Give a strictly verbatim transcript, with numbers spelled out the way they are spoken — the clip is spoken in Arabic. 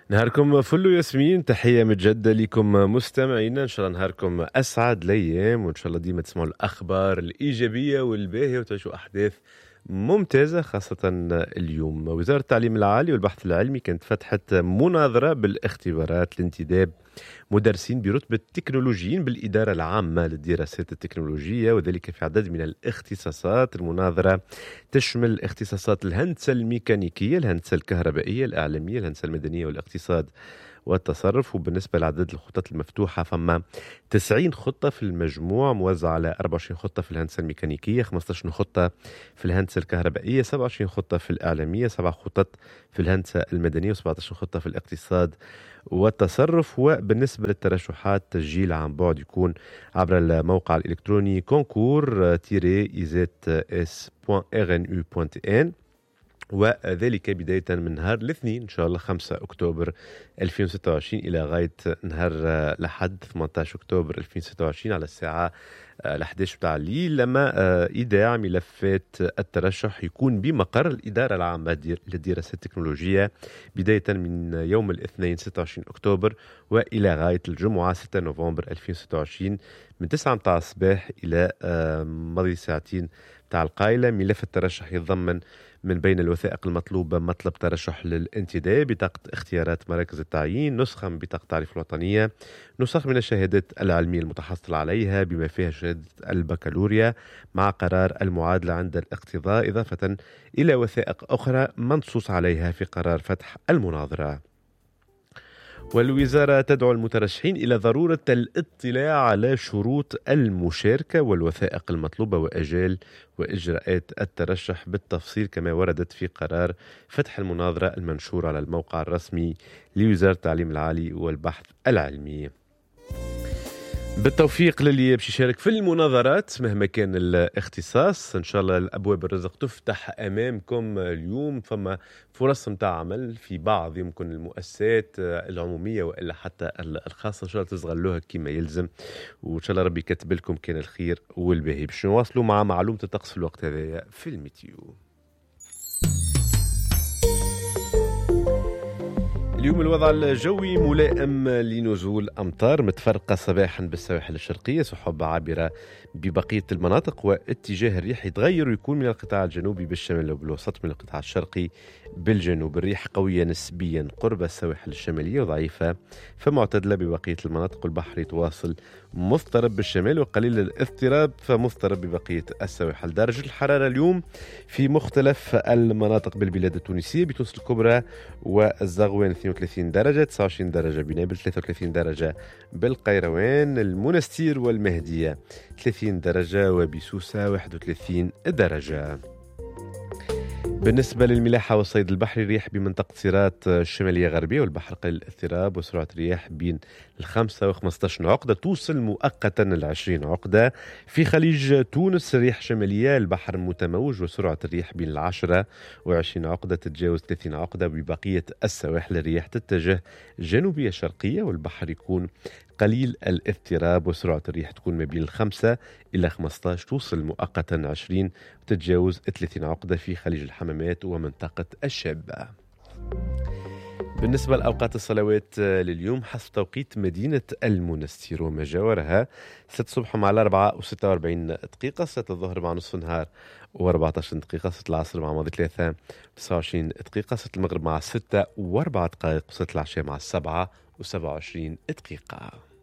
نهاركم فل ياسمين، تحية متجددة لكم مستمعينا. إن شاء الله نهاركم أسعد الأيام، وإن شاء الله ديما تسمعوا الأخبار الإيجابية والباهية وتعيشوا أحداث ممتازة. خاصة اليوم وزارة التعليم العالي والبحث العلمي كانت فتحت مناظرة بالاختبارات لانتداب مدرسين برتبة تكنولوجيين بالإدارة العامة للدراسات التكنولوجية، وذلك في عدد من الاختصاصات. المناظرة تشمل اختصاصات الهندسة الميكانيكية، الهندسة الكهربائية، الإعلامية، الهندسة المدنية والاقتصاد والتصرف. وبالنسبة لعدد الخطط المفتوحة فما تسعين خطة في المجموع، موزعة على أربعة وعشرين خطة في الهندسة الميكانيكية، خمسة عشر خطة في الهندسة الكهربائية، سبعة وعشرين خطة في الإعلامية، سبع خطط في الهندسة المدنية، وسبعة عشر خطة في الاقتصاد والتصرف. وبالنسبة للترشحات تسجيل عن بعد يكون عبر الموقع الإلكتروني كونكور إيزات إس دوت إر إن يو دوت إن، وذلك بداية من نهار الاثنين إن شاء الله خمسة أكتوبر ألفين وستة وعشرين إلى غاية نهار لحد ثمانية عشر أكتوبر ألفين وستة وعشرين على الساعة الأحد عشر بتاع الليل. لما إيداع ملفات الترشح يكون بمقر الإدارة العامة للدراسات التكنولوجية بداية من يوم الاثنين ستة وعشرين أكتوبر وإلى غاية الجمعة ستة نوفمبر ألفين وستة وعشرين من تسعة متاع الصباح إلى مضي ساعتين تاع القايلة. ملف الترشح يتضمن من بين الوثائق المطلوبة مطلب ترشح للانتداب، بطاقة اختيارات مراكز التعيين، نسخة من بطاقة التعريف الوطنية، نسخ من الشهادات العلمية المتحصل عليها بما فيها شهادة البكالوريا مع قرار المعادلة عند الاقتضاء، إضافة إلى وثائق أخرى منصوص عليها في قرار فتح المناظرة. والوزارة تدعو المترشحين إلى ضرورة الاطلاع على شروط المشاركة والوثائق المطلوبة وأجال وإجراءات الترشح بالتفصيل كما وردت في قرار فتح المناظرة المنشور على الموقع الرسمي لوزارة التعليم العالي والبحث العلمي. بالتوفيق للي باش يشارك في المناظرات مهما كان الاختصاص. ان شاء الله الابواب الرزق تفتح امامكم اليوم. فما فرص متاع عمل في بعض يمكن المؤسسات العموميه والا حتى الخاصه، ان شاء الله تستغلوها كما يلزم، وان شاء الله ربي يكتب لكم كان الخير والباهي. باش نواصلوا مع معلومه الطقس في الوقت هذا في الميتيو. اليوم الوضع الجوي ملائم لنزول أمطار متفرقة صباحا بالسواحل الشرقية، سحب عابرة ببقية المناطق، واتجاه الريح يتغير ويكون من القطاع الجنوبي بالشمال وبالوسط من القطاع الشرقي بالجنوب. الريح قوية نسبيا قرب السواحل الشمالية وضعيفة فمعتدلة ببقية المناطق، والبحر يتواصل مضطرب بالشمال وقليل الاضطراب فمضطرب ببقية السواحل. درجة الحرارة اليوم في مختلف المناطق بالبلاد التونسية: بتونس الكبرى والزغوان اثنين وثلاثين درجة، تسعة وعشرين درجة بنابلس، ثلاثة وثلاثين درجة بالقيروان، المنستير والمهدية ثلاثين درجة، وبسوسة واحد وثلاثين درجة. بالنسبة للملاحة والصيد البحري: رياح بمنطقة صيرات الشمالية غربية والبحر قليل الاضطراب، وسرعة رياح بين الخمسة وخمسة عشر عقدة توصل مؤقتا العشرين عقدة. في خليج تونس رياح شمالية، البحر متموج وسرعة الرياح بين العشرة وعشرين عقدة تتجاوز ثلاثين عقدة. ببقية السواحل الرياح تتجه جنوبية شرقية والبحر يكون قليل الاضطراب وسرعة الريح تكون ما بين الخمسة إلى خمسة عشر توصل مؤقتا عشرين وتتجاوز ثلاثين عقدة في خليج الحمامات ومنطقة الشابة. بالنسبة لأوقات الصلوات لليوم حسب توقيت مدينة المنستير وما جاورها: ستة الصبح مع الأربعة وستة وأربعين دقيقة، ستة الظهر مع نصف النهار وأربعة عشر دقيقة، ستة العصر مع ماضي ثلاثة وتسعة وعشرين دقيقة، ستة المغرب مع ستة وأربعة دقائق، وستة العشاء مع السبعة وسبعة وعشرين دقيقة.